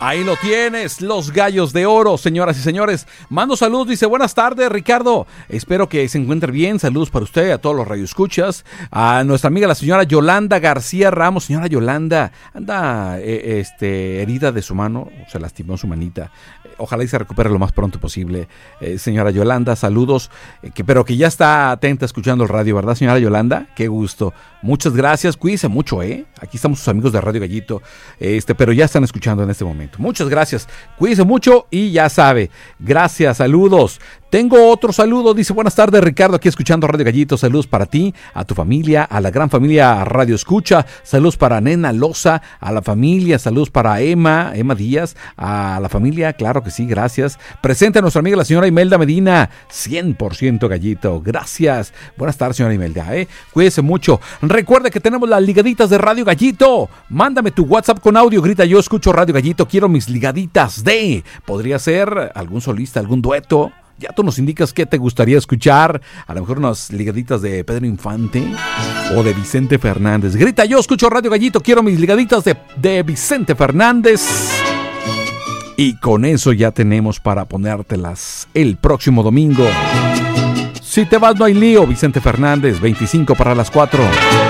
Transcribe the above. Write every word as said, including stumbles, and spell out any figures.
Ahí lo tienes, los gallos de oro, señoras y señores. Mando saludos, dice, buenas tardes, Ricardo. Espero que se encuentre bien. Saludos para usted, a todos los radioescuchas. A nuestra amiga, la señora Yolanda García Ramos. Señora Yolanda, anda eh, este, herida de su mano, se lastimó su manita. Ojalá y se recupere lo más pronto posible. Eh, señora Yolanda, saludos. Eh, que, pero que ya está atenta escuchando el radio, ¿verdad, señora Yolanda? Qué gusto. Muchas gracias. Cuídese mucho, ¿eh? Aquí estamos sus amigos de Radio Gallito. Este, pero ya están escuchando en este momento. Muchas gracias. Cuídese mucho y ya sabe. Gracias, saludos. Tengo otro saludo, dice, buenas tardes, Ricardo, aquí escuchando Radio Gallito. Saludos para ti, a tu familia, a la gran familia Radio Escucha. Saludos para Nena Loza, a la familia. Saludos para Emma, Emma Díaz, a la familia, claro que sí, gracias. Presente a nuestra amiga, la señora Imelda Medina, cien por ciento Gallito. Gracias. Buenas tardes, señora Imelda, ¿eh? Cuídese mucho. Recuerde que tenemos las ligaditas de Radio Gallito. Mándame tu WhatsApp con audio, grita, yo escucho Radio Gallito, quiero mis ligaditas de... Podría ser algún solista, algún dueto. Ya tú nos indicas qué te gustaría escuchar. A lo mejor unas ligaditas de Pedro Infante o de Vicente Fernández. Grita, yo escucho Radio Gallito, quiero mis ligaditas de, de Vicente Fernández. Y con eso ya tenemos para ponértelas el próximo domingo. Si te vas no hay lío, Vicente Fernández, veinticinco para las cuatro.